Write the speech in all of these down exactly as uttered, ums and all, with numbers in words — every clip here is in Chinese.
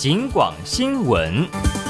警广新闻。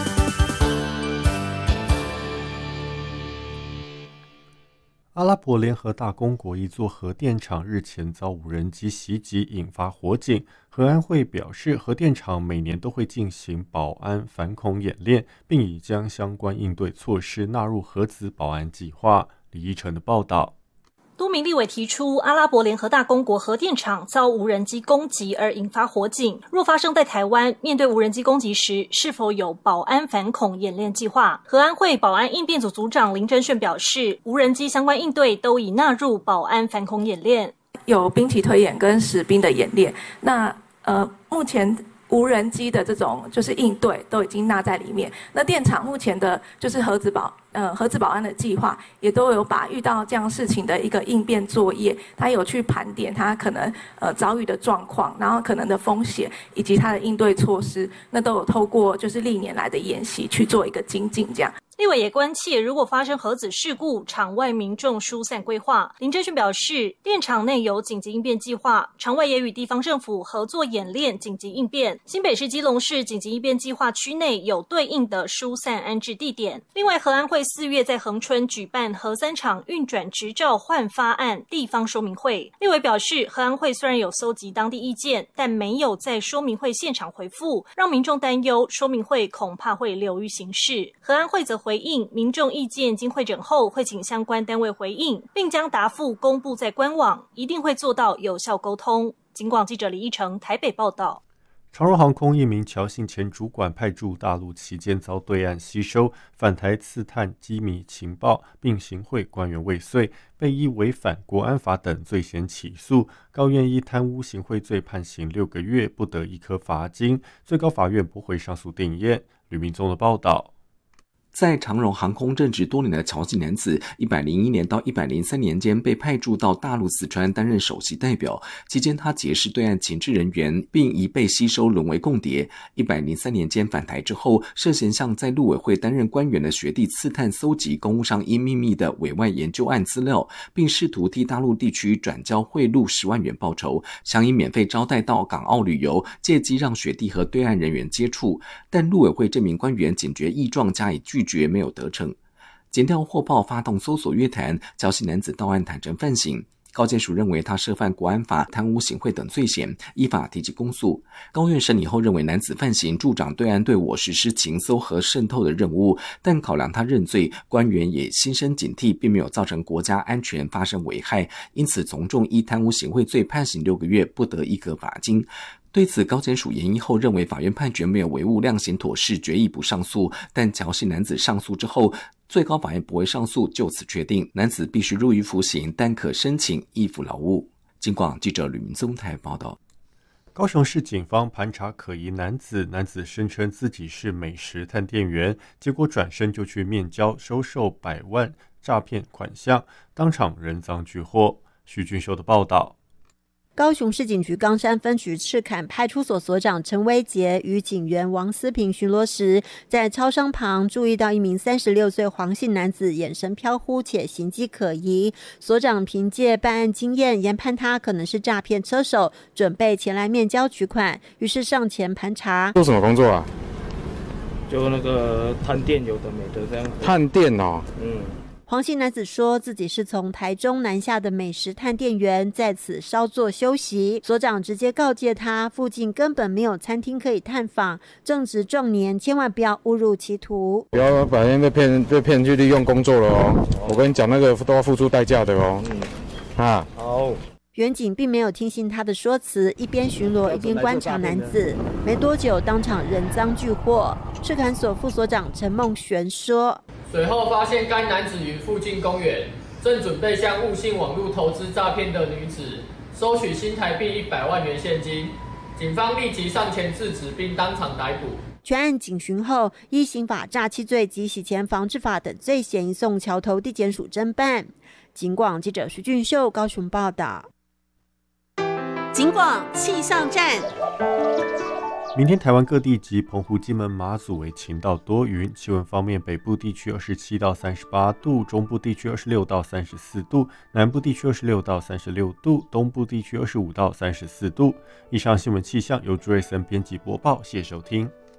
阿拉伯联合大公国一座核电厂日前遭无人机袭击，引发火警。核安会表示，核电厂每年都会进行保安反恐演练，并已将相关应对措施纳入核子保安计划。李依晨的报道。 多名立委提出，阿拉伯联合大公国核电厂遭无人机攻击而引发火警，若发生在台湾，面对无人机攻击时，是否有保安反恐演练计划？核安会保安应变组组长林珍炫表示，无人机相关应对都已纳入保安反恐演练， 有兵棋推演跟实兵的演练。那呃，目前无人机的这种就是应对都已经纳在里面。那电厂目前的就是核子保呃核子保安的计划，也都有把遇到这样事情的一个应变作业，它有去盘点它可能呃遭遇的状况，然后可能的风险以及它的应对措施，那都有透过就是历年来的演习去做一个精进这样。 立委也关切，如果发生核子事故，场外民众疏散规划。林珍炫表示，电厂内有紧急应变计划，场外也与地方政府合作演练紧急应变。新北市基隆市紧急应变计划区内有对应的疏散安置地点。另外，核安会四月在恒春举办核三厂运转执照换发案地方说明会。立委表示，核安会虽然有搜集当地意见，但没有在说明会现场回复，让民众担忧说明会恐怕会流于形式。核安会则回应，民众意见经会诊后，会请相关单位回应，并将答复公布在官网，一定会做到有效沟通。警广记者李依成台北报道。 长荣航空一名侨姓前主管派驻大陆期间遭对岸吸收返台刺探机密情报，并行贿官员未遂，被依违反国安法等罪嫌起诉，高院依贪污行贿罪判刑六个月，不得一颗罚金。最高法院驳回上诉定谳。吕明宗的报道。 在长荣航空任职多年的侨籍男子，一百零一年到一百零三年间被派驻到大陆四川担任首席代表，期间他结识对岸情治人员，并已被吸收沦为共谍。一百零三年间返台之后，涉嫌向在陆委会担任官员的学弟刺探搜集公务上因秘密的委外研究案资料，并试图替大陆地区转交贿赂十万元报酬，想以免费招待到港澳旅游，借机让学弟和对岸人员接触。但陆委会这名官员警觉异状，加以拒绝，没有得逞。检调获报发动搜索约谈，礁溪男子到案坦诚犯行。高检署认为他涉犯国安法、贪污行贿等罪嫌，依法提起公诉。高院审理后认为男子犯行助长对岸对我实施情搜和渗透的任务，但考量他认罪，官员也心生警惕，并没有造成国家安全发生危害，因此从重依贪污行贿罪判刑六个月，不得一颗罚金。对此，高检署研议后认为法院判决没有违误，量刑妥适，决议不上诉。但侨姓男子上诉之后，最高法院驳回上诉，就此确定男子必须入狱服刑，但可申请易服劳务。警广记者吕明宗台报道。 高雄市警方盘查可疑男子，男子声称自己是美食探店员，结果转身就去面交收受百万诈骗款项，当场人赃俱获。徐俊修的报道。 高雄市警局冈山分局赤坎派出所所长陈威杰与警员王思平巡逻时，在超商旁注意到一名三十六岁黄姓男子眼神飘忽且行迹可疑，所长凭借办案经验研判他可能是诈骗车手，准备前来面交取款，于是上前盘查。 做什么工作啊？ 就那个探店有的没的这样子。 探店哦， 嗯。 黄姓男子说自己是从台中南下的美食探店员，在此稍作休息。所长直接告诫他，附近根本没有餐厅可以探访，正值壮年，千万不要误入歧途。 不要把人被骗被骗去利用工作了哦！我跟你讲，那个都要付出代价的哦。嗯，啊， 好。 员警并没有听信他的说辞，一边巡逻一边观察男子，没多久当场人赃俱获。赤坎所副所长陈梦璇说， 随后发现该男子于附近公园正准备向误信网络投资诈骗的女子收取新台币一百万元现金，警方立即上前制止并当场逮捕。 全案警询后，依刑法诈欺罪及洗钱防治法等罪嫌移送桥头地检署侦办。警广记者徐俊秀高雄报道。 警广气象站。 明天台湾各地及澎湖、金门、马祖为晴到多云，气温方面，北部地区二十七到三十八度，中部地区二十六到三十四度，南部地区二十六到三十六度，东部地区二十五到三十四度。以上新闻气象由朱瑞森编辑播报，谢谢收听。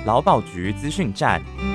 劳保局资讯站。